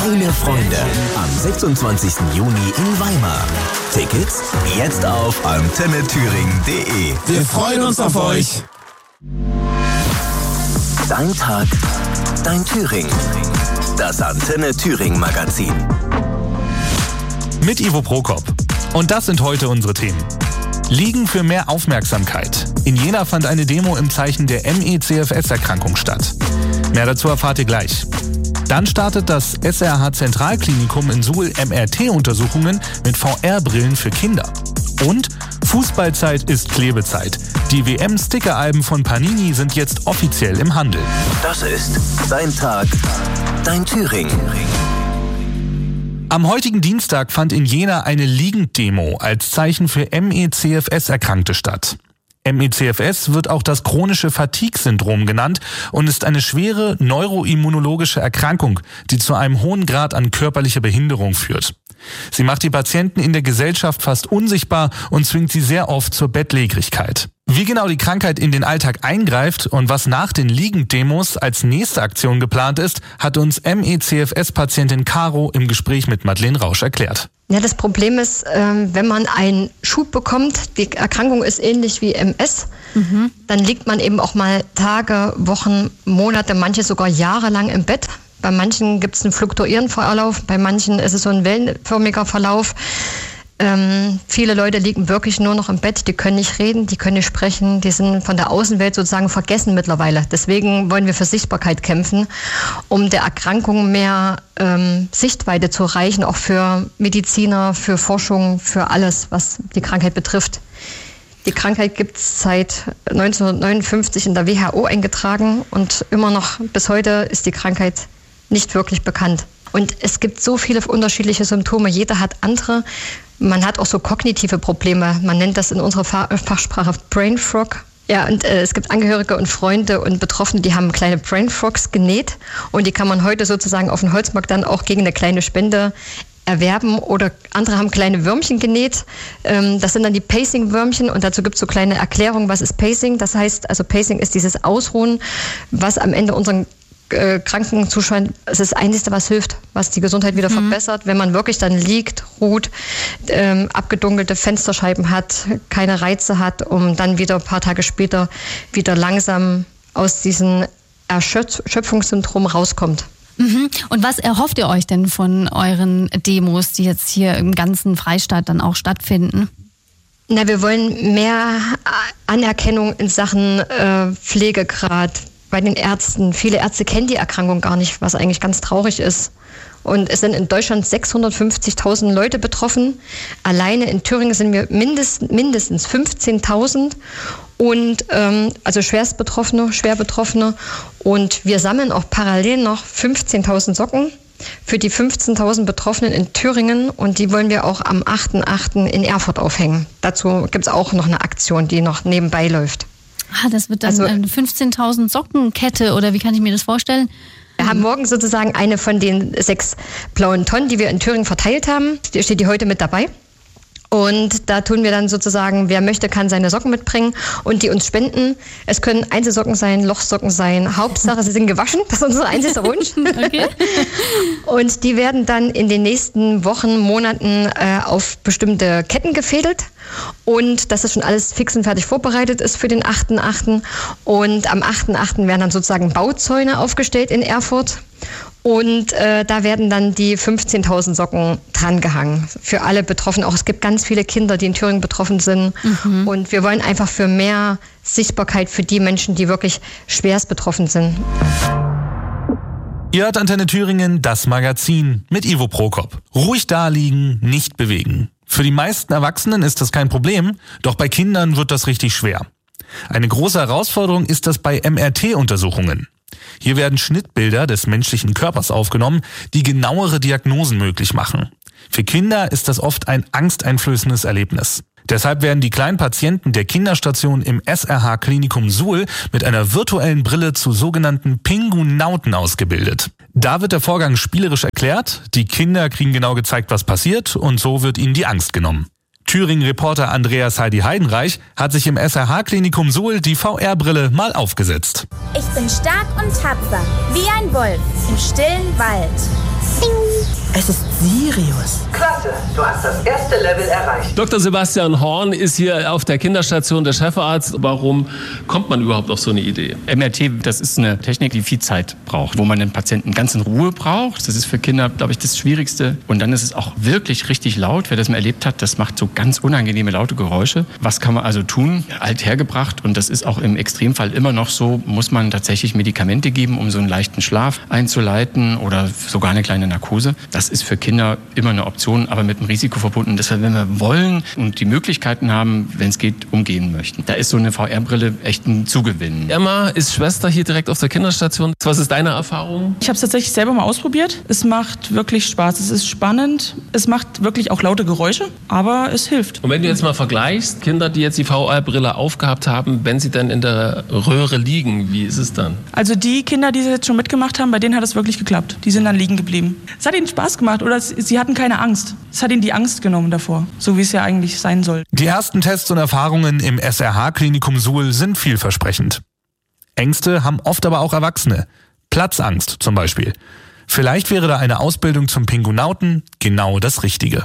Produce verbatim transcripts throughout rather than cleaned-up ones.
Meine Freunde am sechsundzwanzigsten Juni in Weimar. Tickets jetzt auf antenne thüringen punkt de. Wir freuen uns auf euch. Dein Tag, dein Thüringen. Das Antenne Thüringen Magazin. Mit Ivo Prokop. Und das sind heute unsere Themen. Liegen für mehr Aufmerksamkeit. In Jena fand eine Demo im Zeichen der M E C F S-Erkrankung statt. Mehr dazu erfahrt ihr gleich. Dann startet das S R H-Zentralklinikum in Suhl M R T-Untersuchungen mit V R-Brillen für Kinder. Und Fußballzeit ist Klebezeit. Die W M-Stickeralben von Panini sind jetzt offiziell im Handel. Das ist dein Tag, dein Thüringen. Am heutigen Dienstag fand in Jena eine Liegenddemo als Zeichen für M E C F S-Erkrankte statt. M E C F S wird auch das chronische Fatigue-Syndrom genannt und ist eine schwere neuroimmunologische Erkrankung, die zu einem hohen Grad an körperlicher Behinderung führt. Sie macht die Patienten in der Gesellschaft fast unsichtbar und zwingt sie sehr oft zur Bettlägerigkeit. Wie genau die Krankheit in den Alltag eingreift und was nach den Liegenddemos als nächste Aktion geplant ist, hat uns M E C F S-Patientin Caro im Gespräch mit Madeleine Rausch erklärt. Ja, das Problem ist, wenn man einen Schub bekommt, die Erkrankung ist ähnlich wie M S, mhm. dann liegt man eben auch mal Tage, Wochen, Monate, manche sogar jahrelang im Bett. Bei manchen gibt es einen fluktuierenden Verlauf, bei manchen ist es so ein wellenförmiger Verlauf. Ähm, viele Leute liegen wirklich nur noch im Bett, die können nicht reden, die können nicht sprechen, die sind von der Außenwelt sozusagen vergessen mittlerweile. Deswegen wollen wir für Sichtbarkeit kämpfen, um der Erkrankung mehr ähm, Sichtweite zu erreichen, auch für Mediziner, für Forschung, für alles, was die Krankheit betrifft. Die Krankheit gibt es seit neunzehnhundertneunundfünfzig in der W H O eingetragen und immer noch bis heute ist die Krankheit nicht wirklich bekannt. Und es gibt so viele unterschiedliche Symptome, jeder hat andere. Man hat auch so kognitive Probleme. Man nennt das in unserer Fachsprache Brain Fog. Ja, und äh, es gibt Angehörige und Freunde und Betroffene, die haben kleine Brain Frogs genäht. Und die kann man heute sozusagen auf dem Holzmarkt dann auch gegen eine kleine Spende erwerben. Oder andere haben kleine Würmchen genäht. Ähm, das sind dann die Pacing-Würmchen. Und dazu gibt es so kleine Erklärungen, was ist Pacing. Das heißt, also Pacing ist dieses Ausruhen, was am Ende unseren Krankenzustand, es ist das Einzige, was hilft, was die Gesundheit wieder mhm. verbessert, wenn man wirklich dann liegt, ruht, ähm, abgedunkelte Fensterscheiben hat, keine Reize hat, um dann wieder ein paar Tage später wieder langsam aus diesem Erschöpfungssyndrom rauskommt. Mhm. Und was erhofft ihr euch denn von euren Demos, die jetzt hier im ganzen Freistaat dann auch stattfinden? Na, wir wollen mehr Anerkennung in Sachen äh, Pflegegrad bei den Ärzten. Viele Ärzte kennen die Erkrankung gar nicht, was eigentlich ganz traurig ist. Und es sind in Deutschland sechshundertfünfzigtausend Leute betroffen. Alleine in Thüringen sind wir mindest, mindestens fünfzehntausend und ähm, also schwerst Betroffene, schwer Betroffene. Und wir sammeln auch parallel noch fünfzehntausend Socken für die fünfzehntausend Betroffenen in Thüringen und die wollen wir auch am achten achten in Erfurt aufhängen. Dazu gibt es auch noch eine Aktion, die noch nebenbei läuft. Ah, das wird dann also eine fünfzehntausend Sockenkette oder wie kann ich mir das vorstellen? Wir haben morgen sozusagen eine von den sechs blauen Tonnen, die wir in Thüringen verteilt haben. Die steht die heute mit dabei. Und da tun wir dann sozusagen, wer möchte, kann seine Socken mitbringen und die uns spenden. Es können Einzelsocken sein, Lochsocken sein. Hauptsache, sie sind gewaschen. Das ist unser einziger Wunsch. Okay. Und die werden dann in den nächsten Wochen, Monaten äh, auf bestimmte Ketten gefädelt. Und dass das schon alles fix und fertig vorbereitet ist für den achten achten Und am achten achten werden dann sozusagen Bauzäune aufgestellt in Erfurt. Und äh, da werden dann die fünfzehntausend Socken drangehangen. Für alle Betroffenen. Auch es gibt ganz viele Kinder, die in Thüringen betroffen sind. Mhm. Und wir wollen einfach für mehr Sichtbarkeit für die Menschen, die wirklich schwerst betroffen sind. Ihr hört Antenne Thüringen, das Magazin mit Ivo Prokop. Ruhig daliegen, nicht bewegen. Für die meisten Erwachsenen ist das kein Problem, doch bei Kindern wird das richtig schwer. Eine große Herausforderung ist das bei M R T-Untersuchungen. Hier werden Schnittbilder des menschlichen Körpers aufgenommen, die genauere Diagnosen möglich machen. Für Kinder ist das oft ein angsteinflößendes Erlebnis. Deshalb werden die kleinen Patienten der Kinderstation im S R H-Klinikum Suhl mit einer virtuellen Brille zu sogenannten Pingunauten ausgebildet. Da wird der Vorgang spielerisch erklärt, die Kinder kriegen genau gezeigt, was passiert und so wird ihnen die Angst genommen. Thüringen-Reporter Andreas Heidi-Heidenreich hat sich im S R H-Klinikum Suhl die V R-Brille mal aufgesetzt. Ich bin stark und tapfer, wie ein Wolf im stillen Wald. Sirius. Klasse, du hast das erste Level erreicht. Doktor Sebastian Horn ist hier auf der Kinderstation der Chefarzt. Warum kommt man überhaupt auf so eine Idee? M R T, das ist eine Technik, die viel Zeit braucht, wo man den Patienten ganz in Ruhe braucht. Das ist für Kinder, glaube ich, das Schwierigste. Und dann ist es auch wirklich richtig laut. Wer das mal erlebt hat, das macht so ganz unangenehme, laute Geräusche. Was kann man also tun? Althergebracht. Und das ist auch im Extremfall immer noch so, muss man tatsächlich Medikamente geben, um so einen leichten Schlaf einzuleiten oder sogar eine kleine Narkose. Das ist für Kinder immer eine Option, aber mit einem Risiko verbunden. Deshalb, wenn wir wollen und die Möglichkeiten haben, wenn es geht, umgehen möchten. Da ist so eine V R-Brille echt ein Zugewinn. Emma ist Schwester hier direkt auf der Kinderstation. Was ist deine Erfahrung? Ich habe es tatsächlich selber mal ausprobiert. Es macht wirklich Spaß. Es ist spannend. Es macht wirklich auch laute Geräusche, aber es hilft. Und wenn du jetzt mal vergleichst, Kinder, die jetzt die V R-Brille aufgehabt haben, wenn sie dann in der Röhre liegen, wie ist es dann? Also die Kinder, die jetzt schon mitgemacht haben, bei denen hat es wirklich geklappt. Die sind dann liegen geblieben. Es hat ihnen Spaß gemacht oder sie hatten keine Angst. Es hat ihnen die Angst genommen davor, so wie es ja eigentlich sein soll. Die ersten Tests und Erfahrungen im S R H-Klinikum Suhl sind vielversprechend. Ängste haben oft aber auch Erwachsene. Platzangst zum Beispiel. Vielleicht wäre da eine Ausbildung zum Pingunauten genau das Richtige.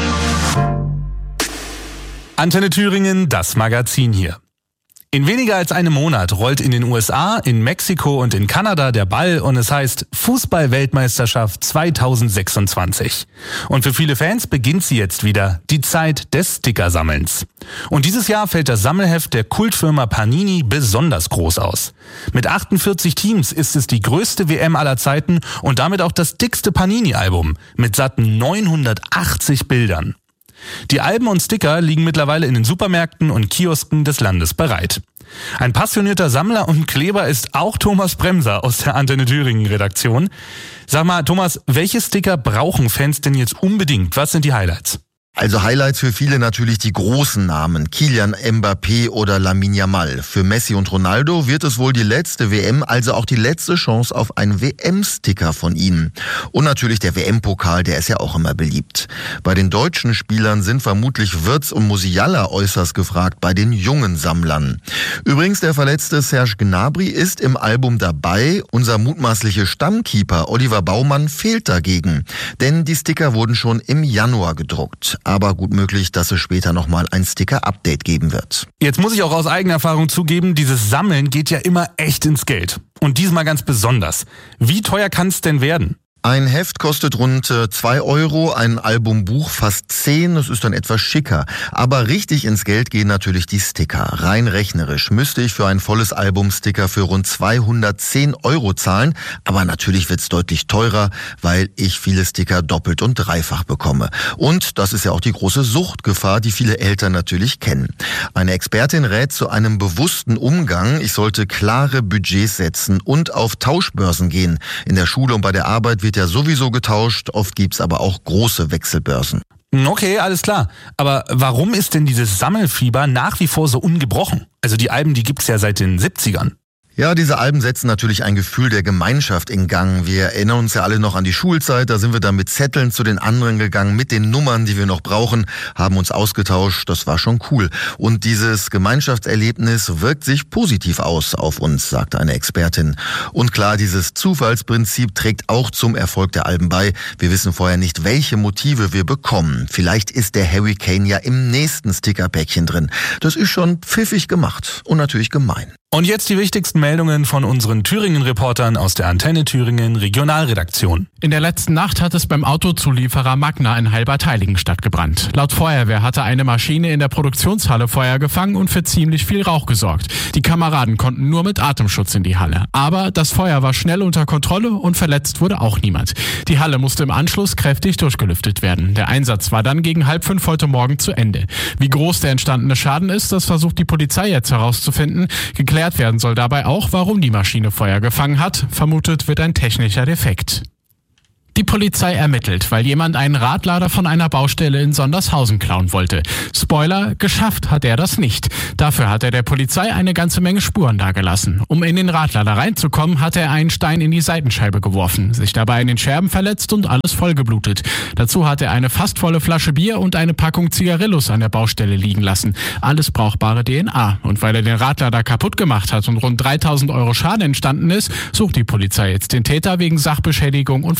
Antenne Thüringen, das Magazin hier. In weniger als einem Monat rollt in den U S A, in Mexiko und in Kanada der Ball und es heißt Fußball-Weltmeisterschaft zweitausendsechsundzwanzig. Und für viele Fans beginnt sie jetzt wieder, die Zeit des Stickersammelns. Und dieses Jahr fällt das Sammelheft der Kultfirma Panini besonders groß aus. Mit achtundvierzig Teams ist es die größte W M aller Zeiten und damit auch das dickste Panini-Album mit satten neunhundertachtzig Bildern. Die Alben und Sticker liegen mittlerweile in den Supermärkten und Kiosken des Landes bereit. Ein passionierter Sammler und Kleber ist auch Thomas Bremser aus der Antenne Thüringen Redaktion. Sag mal, Thomas, welche Sticker brauchen Fans denn jetzt unbedingt? Was sind die Highlights? Also Highlights für viele natürlich die großen Namen, Kylian Mbappé oder Lamine Yamal. Für Messi und Ronaldo wird es wohl die letzte W M, also auch die letzte Chance auf einen W M-Sticker von ihnen. Und natürlich der W M-Pokal, der ist ja auch immer beliebt. Bei den deutschen Spielern sind vermutlich Wirtz und Musiala äußerst gefragt, bei den jungen Sammlern. Übrigens, der verletzte Serge Gnabry ist im Album dabei. Unser mutmaßlicher Stammkeeper Oliver Baumann fehlt dagegen. Denn die Sticker wurden schon im Januar gedruckt. Aber gut möglich, dass es später nochmal ein Sticker-Update geben wird. Jetzt muss ich auch aus eigener Erfahrung zugeben, dieses Sammeln geht ja immer echt ins Geld. Und diesmal ganz besonders. Wie teuer kann es denn werden? Ein Heft kostet rund zwei Euro, ein Albumbuch fast zehn, das ist dann etwas schicker. Aber richtig ins Geld gehen natürlich die Sticker. Rein rechnerisch müsste ich für ein volles Album Sticker für rund zweihundertzehn Euro zahlen. Aber natürlich wird's deutlich teurer, weil ich viele Sticker doppelt und dreifach bekomme. Und das ist ja auch die große Suchtgefahr, die viele Eltern natürlich kennen. Eine Expertin rät zu einem bewussten Umgang. Ich sollte klare Budgets setzen und auf Tauschbörsen gehen. In der Schule und bei der Arbeit wird ja sowieso getauscht, oft gibt's aber auch große Wechselbörsen. Okay, alles klar. Aber warum ist denn dieses Sammelfieber nach wie vor so ungebrochen? Also die Alben, die gibt's ja seit den siebzigern. Ja, diese Alben setzen natürlich ein Gefühl der Gemeinschaft in Gang. Wir erinnern uns ja alle noch an die Schulzeit, da sind wir dann mit Zetteln zu den anderen gegangen, mit den Nummern, die wir noch brauchen, haben uns ausgetauscht, das war schon cool. Und dieses Gemeinschaftserlebnis wirkt sich positiv aus auf uns, sagte eine Expertin. Und klar, dieses Zufallsprinzip trägt auch zum Erfolg der Alben bei. Wir wissen vorher nicht, welche Motive wir bekommen. Vielleicht ist der Harry Kane ja im nächsten Stickerpäckchen drin. Das ist schon pfiffig gemacht und natürlich gemein. Und jetzt die wichtigsten Meldungen von unseren Thüringen-Reportern aus der Antenne Thüringen Regionalredaktion. In der letzten Nacht hat es beim Autozulieferer Magna in Halbertheiligenstadt gebrannt. Laut Feuerwehr hatte eine Maschine in der Produktionshalle Feuer gefangen und für ziemlich viel Rauch gesorgt. Die Kameraden konnten nur mit Atemschutz in die Halle. Aber das Feuer war schnell unter Kontrolle und verletzt wurde auch niemand. Die Halle musste im Anschluss kräftig durchgelüftet werden. Der Einsatz war dann gegen halb fünf heute Morgen zu Ende. Wie groß der entstandene Schaden ist, das versucht die Polizei jetzt herauszufinden. Geklärt werden soll dabei auch, warum die Maschine Feuer gefangen hat. Vermutet wird ein technischer Defekt. Die Polizei ermittelt, weil jemand einen Radlader von einer Baustelle in Sondershausen klauen wollte. Spoiler, geschafft hat er das nicht. Dafür hat er der Polizei eine ganze Menge Spuren dagelassen. Um in den Radlader reinzukommen, hat er einen Stein in die Seitenscheibe geworfen, sich dabei in den Scherben verletzt und alles vollgeblutet. Dazu hat er eine fast volle Flasche Bier und eine Packung Zigarillos an der Baustelle liegen lassen. Alles brauchbare D N A. Und weil er den Radlader kaputt gemacht hat und rund dreitausend Euro Schaden entstanden ist, sucht die Polizei jetzt den Täter wegen Sachbeschädigung und versuchten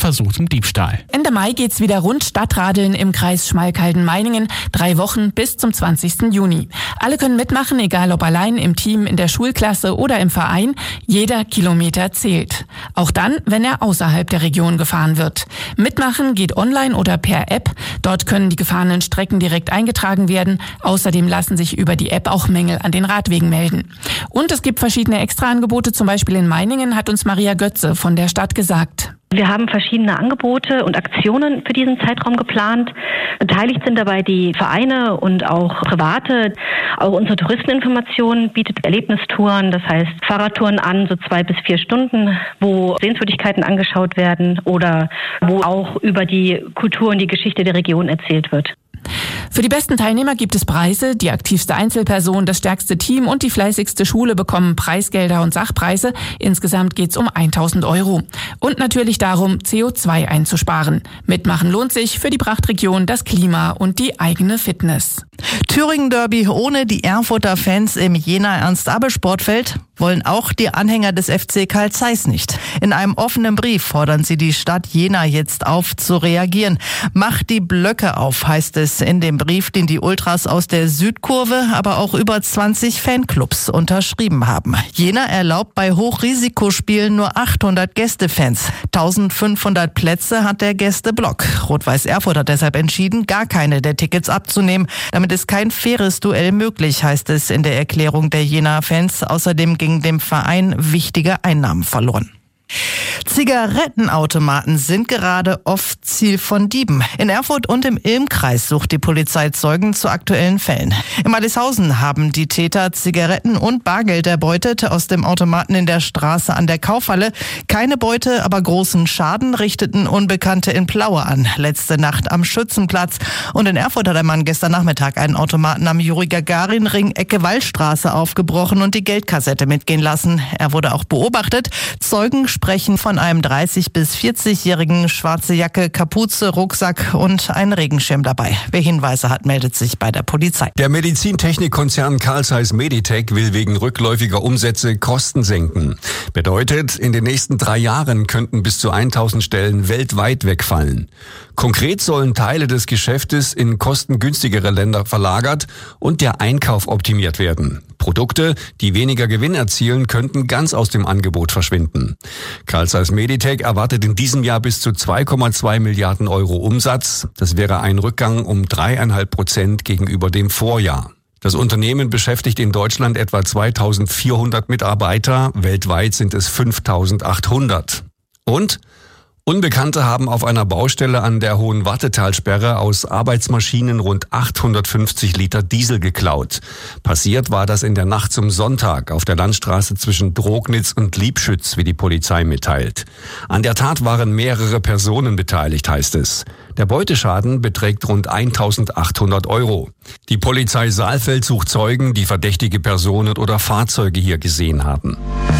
wegen Diebstahl. Ende Mai geht's wieder rund Stadtradeln im Kreis Schmalkalden-Meiningen. Drei Wochen bis zum zwanzigsten Juni. Alle können mitmachen, egal ob allein, im Team, in der Schulklasse oder im Verein. Jeder Kilometer zählt. Auch dann, wenn er außerhalb der Region gefahren wird. Mitmachen geht online oder per App. Dort können die gefahrenen Strecken direkt eingetragen werden. Außerdem lassen sich über die App auch Mängel an den Radwegen melden. Und es gibt verschiedene Extraangebote, zum Beispiel in Meiningen, hat uns Maria Götze von der Stadt gesagt. Wir haben verschiedene Angebote und Aktionen für diesen Zeitraum geplant. Beteiligt sind dabei die Vereine und auch Private. Auch unsere Touristeninformation bietet Erlebnistouren, das heißt Fahrradtouren an, so zwei bis vier Stunden, wo Sehenswürdigkeiten angeschaut werden oder wo auch über die Kultur und die Geschichte der Region erzählt wird. Für die besten Teilnehmer gibt es Preise. Die aktivste Einzelperson, das stärkste Team und die fleißigste Schule bekommen Preisgelder und Sachpreise. Insgesamt geht's um tausend Euro. Und natürlich darum, C O zwei einzusparen. Mitmachen lohnt sich für die Prachtregion, das Klima und die eigene Fitness. Thüringen-Derby ohne die Erfurter Fans im Jena-Ernst-Abbe-Sportfeld wollen auch die Anhänger des F C Carl Zeiss nicht. In einem offenen Brief fordern sie die Stadt Jena jetzt auf, zu reagieren. Macht die Blöcke auf, heißt es in dem Brief, den die Ultras aus der Südkurve, aber auch über zwanzig Fanclubs unterschrieben haben. Jena erlaubt bei Hochrisikospielen nur achthundert Gästefans. eintausendfünfhundert Plätze hat der Gästeblock. Rot-Weiß Erfurt hat deshalb entschieden, gar keine der Tickets abzunehmen. Damit ist kein faires Duell möglich, heißt es in der Erklärung der Jena-Fans. Außerdem gingen dem Verein wichtige Einnahmen verloren. Zigarettenautomaten sind gerade oft Ziel von Dieben. In Erfurt und im Ilm-Kreis sucht die Polizei Zeugen zu aktuellen Fällen. In Allishausen haben die Täter Zigaretten und Bargeld erbeutet aus dem Automaten in der Straße an der Kaufhalle. Keine Beute, aber großen Schaden richteten Unbekannte in Plaue an. Letzte Nacht am Schützenplatz. Und in Erfurt hat der Mann gestern Nachmittag einen Automaten am Juri-Gagarin-Ring Ecke Wallstraße aufgebrochen und die Geldkassette mitgehen lassen. Er wurde auch beobachtet. Zeugen sprechen von einem dreißig- bis vierzigjährigen, schwarze Jacke, Kapuze, Rucksack und einen Regenschirm dabei. Wer Hinweise hat, meldet sich bei der Polizei. Der Medizintechnikkonzern Carl Zeiss Meditech will wegen rückläufiger Umsätze Kosten senken. Bedeutet, in den nächsten drei Jahren könnten bis zu tausend Stellen weltweit wegfallen. Konkret sollen Teile des Geschäftes in kostengünstigere Länder verlagert und der Einkauf optimiert werden. Produkte, die weniger Gewinn erzielen, könnten ganz aus dem Angebot verschwinden. Carl Zeiss Meditech erwartet in diesem Jahr bis zu zwei Komma zwei Milliarden Euro Umsatz. Das wäre ein Rückgang um dreieinhalb Prozent gegenüber dem Vorjahr. Das Unternehmen beschäftigt in Deutschland etwa zweitausendvierhundert Mitarbeiter, weltweit sind es fünftausendachthundert. Und Unbekannte haben auf einer Baustelle an der Hohenwartetalsperre aus Arbeitsmaschinen rund achthundertfünfzig Liter Diesel geklaut. Passiert war das in der Nacht zum Sonntag auf der Landstraße zwischen Drognitz und Liebschütz, wie die Polizei mitteilt. An der Tat waren mehrere Personen beteiligt, heißt es. Der Beuteschaden beträgt rund eintausendachthundert Euro. Die Polizei Saalfeld sucht Zeugen, die verdächtige Personen oder Fahrzeuge hier gesehen haben.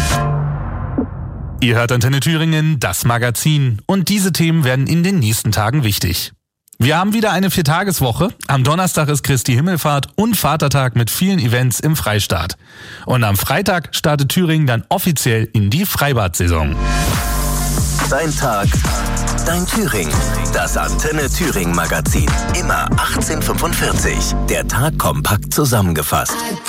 Ihr hört Antenne Thüringen, das Magazin. Und diese Themen werden in den nächsten Tagen wichtig. Wir haben wieder eine Viertageswoche. Am Donnerstag ist Christi Himmelfahrt und Vatertag mit vielen Events im Freistaat. Und am Freitag startet Thüringen dann offiziell in die Freibad-Saison. Dein Tag, dein Thüringen. Das Antenne Thüringen Magazin. Immer achtzehn Uhr fünfundvierzig. Der Tag kompakt zusammengefasst.